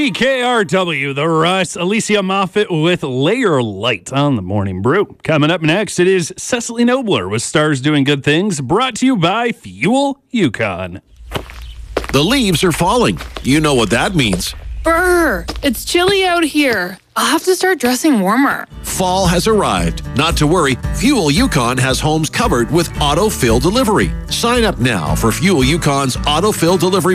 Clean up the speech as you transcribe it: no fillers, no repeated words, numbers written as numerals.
CKRW, The Russ, Alicia Moffett with Layer Light on the Morning Brew. Coming up next, it is Cecily Nobler with Stars Doing Good Things, brought to you by Fuel Yukon. The leaves are falling. You know what that means. Brr, it's chilly out here. I'll have to start dressing warmer. Fall has arrived. Not to worry, Fuel Yukon has homes covered with autofill delivery. Sign up now for Fuel Yukon's autofill delivery